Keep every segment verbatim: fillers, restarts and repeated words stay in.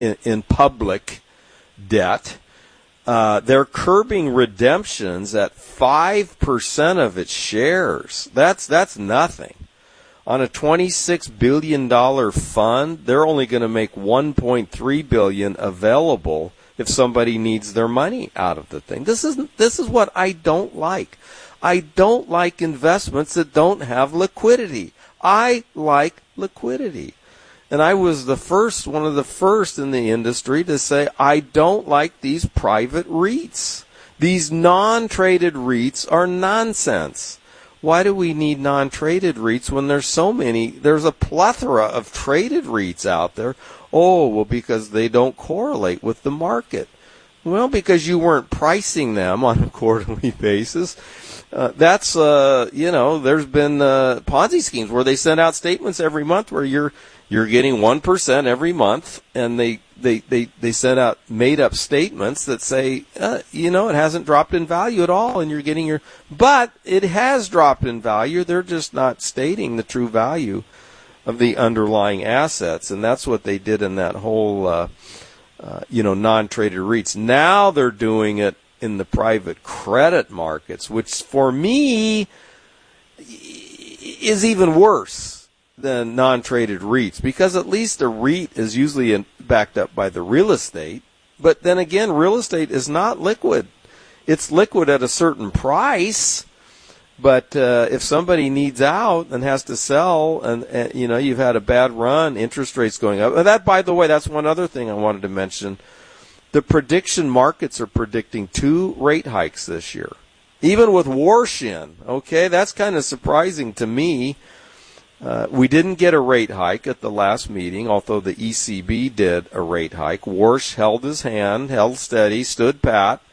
in, in public debt. Uh, they're curbing redemptions at five percent of its shares. That's that's nothing. On a twenty-six billion dollars fund, they're only going to make one point three billion dollars available if somebody needs their money out of the thing. This is this is what I don't like. I don't like investments that don't have liquidity. I like liquidity. And I was the first, one of the first in the industry to say, I don't like these private REITs. These non-traded REITs are nonsense. Why do we need non-traded REITs when there's so many? There's a plethora of traded REITs out there. Oh, well, because they don't correlate with the market. Well, because you weren't pricing them on a quarterly basis. Uh, that's, uh, you know, there's been uh, Ponzi schemes where they send out statements every month where you're you're getting one percent every month, and they, they, they, they send out made-up statements that say, uh, you know, it hasn't dropped in value at all, and you're getting your, but it has dropped in value. They're just not stating the true value of the underlying assets, and that's what they did in that whole, uh, uh, you know, non-traded REITs. Now they're doing it in the private credit markets, which for me is even worse than non-traded REITs, because at least a REIT is usually in, backed up by the real estate. But then again, real estate is not liquid. It's liquid at a certain price, but uh, if somebody needs out and has to sell, and, and you know, you've had a bad run, interest rates going up. And that, by the way, that's one other thing I wanted to mention. The prediction markets are predicting two rate hikes this year, even with Warshin. Okay, that's kind of surprising to me. Uh, we didn't get a rate hike at the last meeting, although the E C B did a rate hike. Warsh held his hand, held steady, stood pat,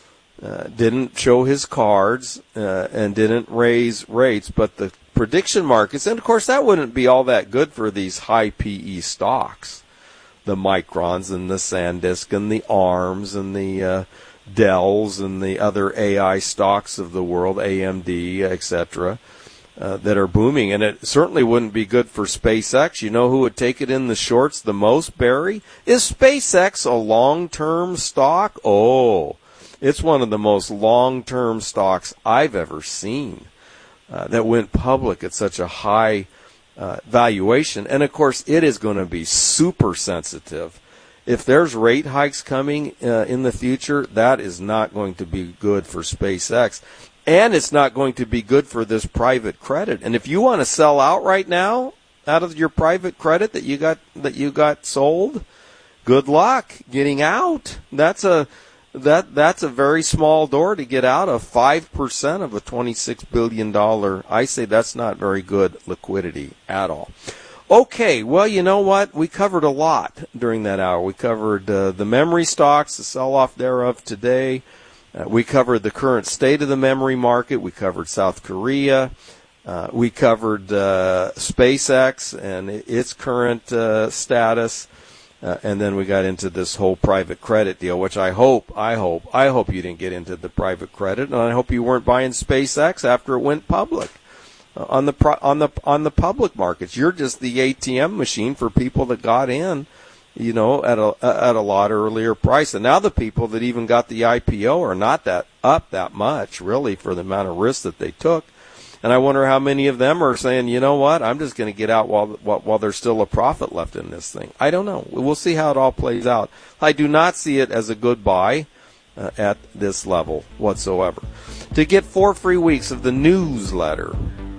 uh, didn't show his cards, uh, and didn't raise rates. But the prediction markets, and of course that wouldn't be all that good for these high P E stocks, the Microns and the SanDisk and the ARMs and the uh, Dells and the other A I stocks of the world, A M D, et cetera, Uh, that are booming, and it certainly wouldn't be good for SpaceX. You know who would take it in the shorts the most, Barry? Is SpaceX a long-term stock? Oh, it's one of the most long-term stocks I've ever seen uh, that went public at such a high uh, valuation. And, of course, it is going to be super sensitive. If there's rate hikes coming uh, in the future, that is not going to be good for SpaceX. And it's not going to be good for this private credit. And if you want to sell out right now, out of your private credit that you got that you got sold, good luck getting out. That's a that that's a very small door to get out of. Five percent of a twenty-six billion dollar. I say that's not very good liquidity at all. Okay, well, you know what? We covered a lot during that hour. We covered uh, the memory stocks, the sell-off thereof today. Uh, we covered the current state of the memory market. We covered South Korea. Uh, we covered uh, SpaceX and its current uh, status. Uh, and then we got into this whole private credit deal, which I hope, I hope, I hope you didn't get into the private credit, and I hope you weren't buying SpaceX after it went public uh, on the pro- on the on the public markets. You're just the A T M machine for people that got in, you know, at a at a lot earlier price. And now the people that even got the I P O are not that up that much, really, for the amount of risk that they took. And I wonder how many of them are saying, you know what, I'm just going to get out while, while while there's still a profit left in this thing. I don't know. We'll see how it all plays out. I do not see it as a good buy uh, at this level whatsoever. To get four free weeks of the newsletter,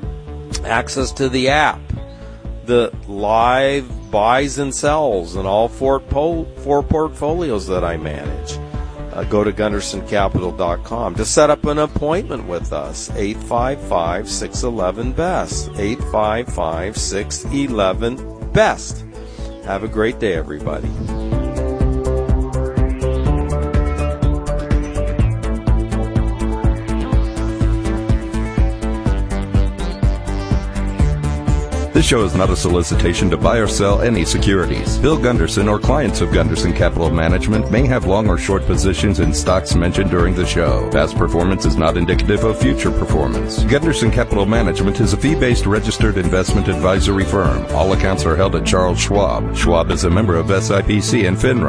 access to the app, the live buys and sells, and all four, po- four portfolios that I manage, Uh, go to Gunderson Capital dot com to set up an appointment with us. eight five five, six one one, B E S T. eight five five, six one one, B E S T. Have a great day, everybody. The This show is not a solicitation to buy or sell any securities. Bill Gunderson or clients of Gunderson Capital Management may have long or short positions in stocks mentioned during the show. Past performance is not indicative of future performance. Gunderson Capital Management is a fee-based registered investment advisory firm. All accounts are held at Charles Schwab. Schwab is a member of S I P C and FINRA.